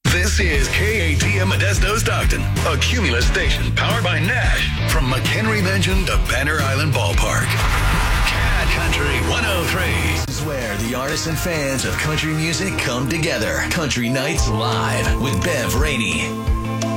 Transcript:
This is KATM Modesto Stockton, a Cumulus station powered by Nash. From McHenry Mansion to Banner Island Ballpark. Cat Country 103. This is where the artists and fans of country music come together. Country Nights Live with Bev Rainey.